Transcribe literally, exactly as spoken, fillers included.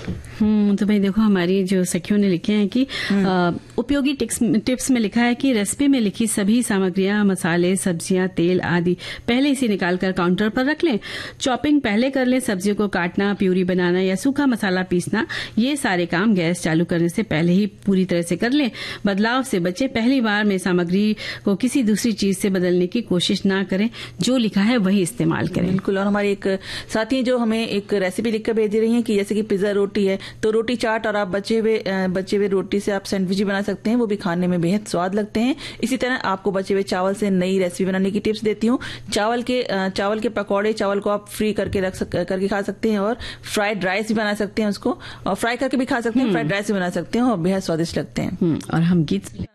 हम्म तो भाई देखो, हमारी जो सखियों ने लिखे हैं कि आ, उपयोगी टिप्स टिप्स में लिखा है कि रेसिपी में लिखी सभी सामग्रियां, मसाले, सब्जियां, तेल आदि पहले से निकाल कर काउंटर पर रख लें। चॉपिंग पहले कर लें। सब्जियों को काटना, प्यूरी बनाना या सूखा मसाला पीसना, ये सारे काम गैस चालू करने से पहले ही पूरी तरह से कर लें। बदलाव से बचे। पहली बार में सामग्री को किसी दूसरी चीज से बदलने की कोशिश ना करें। जो लिखा है वही इस्तेमाल करें। बिल्कुल। और हमारी एक साथी जो हमें एक रेसिपी लिखकर भेज रही है कि जैसे कि पिज्जा रोटी है, तो रोटी चाट और आप बचे हुए बचे हुए रोटी से आप सैंडविच भी बना सकते हैं, वो भी खाने में बेहद स्वाद लगते हैं। इसी तरह आपको बचे हुए चावल से नई रेसिपी बनाने की टिप्स देती हूँ। चावल के चावल के पकौड़े, चावल को आप फ्री करके रख सक, करके खा सकते हैं, और फ्राइड राइस भी बना सकते हैं, उसको और फ्राई करके भी खा सकते हैं, फ्राइड राइस भी बना सकते हैं और बेहद स्वादिष्ट लगते हैं। और हम गीत